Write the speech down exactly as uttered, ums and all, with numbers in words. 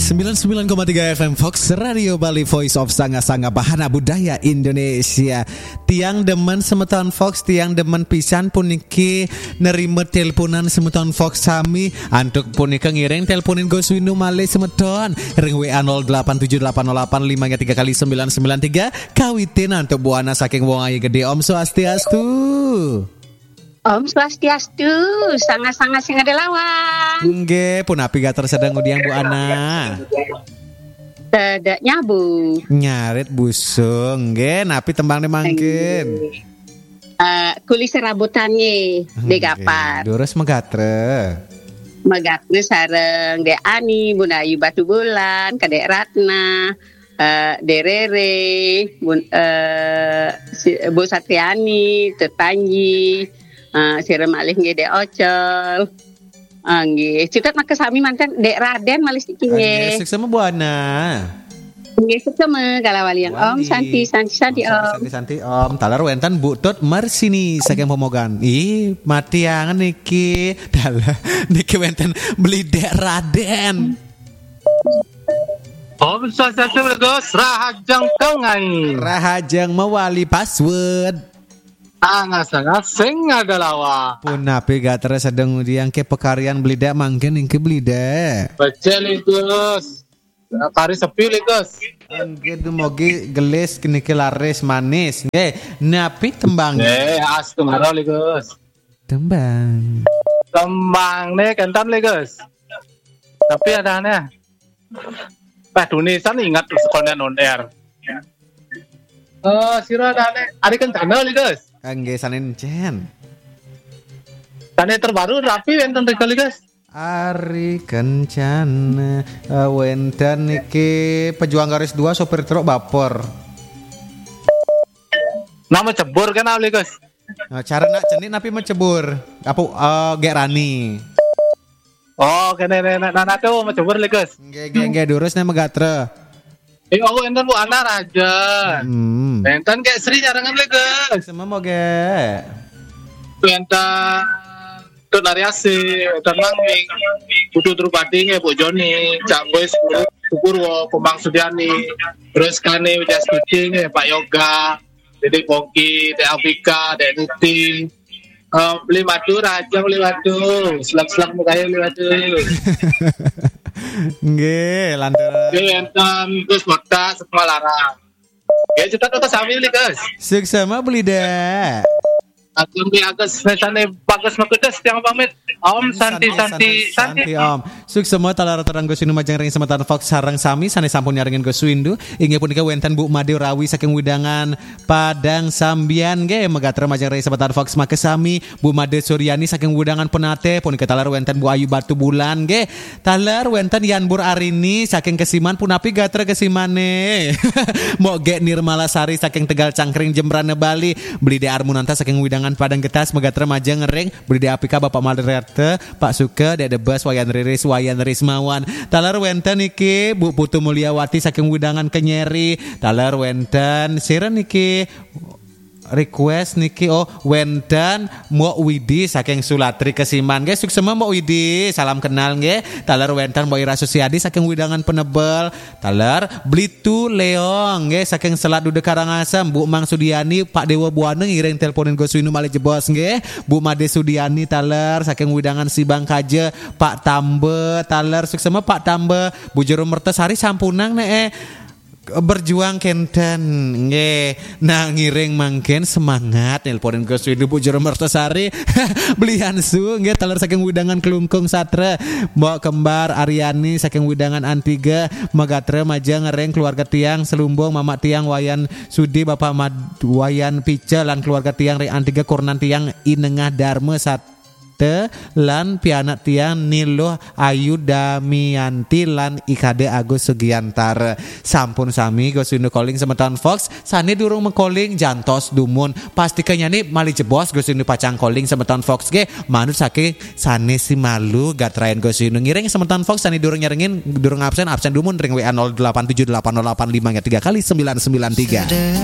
sembilan puluh sembilan koma tiga F M Fox Radio Bali, Voice of Sanga-Sanga Bahana Budaya Indonesia. Tiang demen semeton Fox, tiang demen pisan puniki nerima teleponan semeton Fox sami. Antuk punika ngiring teleponin Goswinu malih semeton ring W A nol delapan tujuh delapan nol delapan lima tiga kali sembilan sembilan tiga. Kawitin antuk buana saking wong ayu gede. Om Swastiastu. Om Swastiastu, sangat-sangat sing ada lawan. Nggih, punapi gater sedang udiang Bu Ana. Tidak nyabu. Nyarit busung, nggih, napi tembang mangkin. Uh, kulis rambutannya degapar. Durus megatre. Megatre sareng De Ani, Bunda Ayu Batu Bulan, Kadek Ratna, uh, Derere, Bun, uh, si, Bu Satriani, Terpanji, uh, Sirem Alih nge De Ocol. Nggih, citat mak kesami mantan Dek Raden malih iki nggih. Sukses sama Bu Ana. Nggih, sukses me kalawali yang Om Santi Santi Santi Om. Santi Santi Om, talar wentan Bu Tut Marsini saking Pomogan. Ih, mati angan niki. Dalah niki wenten beli Dek Raden. Om Swastiastu Gus, rahajang kaungai. Rahajang mawali password. Sangat-sangat sing ada lawa. Punapi gater sedang udiang ke pekarian belida mangkin ingke belida. Becel Gus. Kari sepi Gus. Angge dumogi gelis kini ke laris manis. Nggih, napi tembang. Eh, as kemaro Gus. Tembang. Tembang nih kentan Gus. Tapi ada aneh. Pak Dunisan ingat sekolah on air. Oh, sira ada aneh. Ari kencana Gus. Angge sanin cen. Tane terbaru rapi wenten rekali Gus. Ari kencana uh, wenten niki pejuang garis dua sopir truk vapor. Nama cebur kan ali Gus. Nah, cara nak cenik napi mencebur. Apa uh, gerani. Oh, kene nenek nana tuh mencebur Gus. Nggih nggih nggih durus nih megatre. Eh, oh enten Bu Ana raja. Hmm. Enten kayak Sri nyarangan Gus. Semua mau ge. Enten tuh nariasi, enten mangming. Putu Drupadi nge Bu Joni, Cak Boy Purwo, Pemang Sudiani, terus kane Widya Stuti nge Pak Yoga, Dede Pongki, Dede Afrika, Dede Nuti. Um, beli madu raja beli madu, selak-selak mukanya beli madu. Nggih, lantaran. Nggih enten Gus Mota sekolah larang. Nggih cetak kota sami beli Gus. Sukses mah beli dah. Aku nggih Agus mesane bagus makedes yang pamit. Om Santi Santi Santi Om. Sukses semua talara terang Gus Windu majang ring semetan Fox sarang sami sane sampun nyaringin Gus Windu. Inggih punika wenten Bu Made Rawi saking Widangan Padang Sambian nggih megatre majang ring semetan Fox make sami Bu Made Suryani saking Widangan Penate punika talar wenten Bu Ayu Batu Bulan nggih. Talar wenten Yanbur Arini saking Kesiman punapi gatre kesimane. Mo ge Nirmala Sari saking Tegal Cangkring Jembrane Bali. Beli de Armunanta saking Widangan Padang Getas megatre majang ngering beli de Apika Bapak Malrerte Pak Suke Dede Bas Wayan Riris Wayan Rismawan talar wenten iki Bu Putu Mulyawati saking Widangan Kenyeri talar wenten siren iki request niki oh wenten Mbok Widi saking Sulatri Kesiman nggih sukses Mbok Widi salam kenal nggih talar wenten Mbok Ira Susiadi saking Widangan Penebel talar Blitu Leong nggih saking Selat Dude Karangasem Bu Mang Sudiani Pak Dewa Buana ngiring teleponin Gus Windu malih jebos nggih Bu Made Sudiani talar saking Widangan Sibang Kaje Pak Tambe talar sukses Pak Tambe Bu Jero Mertesari sampunang nek eh berjuang kenten nggih nah ngiring mangken semangat nelponin Gus Windu Bu Jero Mertesari belian su nggih talar saking Widangan Kelungkung Satre Mbok Kembar Aryani saking Widangan Antiga megatre majang ngereng keluarga tiang Selumbung Mama tiang Wayan Sudi Bapak Mad Wayan Pice lan keluarga tiang Re Antiga Kurnan tiang Inengah Darme Sat Te lan pianak tiang Nilo Ayu Damianti lan I K D Agus Sugiantar sampun sami Gus Windu calling semeton Fox sane durung mengcalling jantos dumun pastikan nih mali jebos Gus Windu pacang calling semeton Fox ge manut saking sane si malu gatrayan Gus Windu ngiring semeton Fox sane durung nyarengin durung absen absen dumun ring W A nol delapan tujuh delapan nol delapan lima tiga kali sembilan sembilan tiga.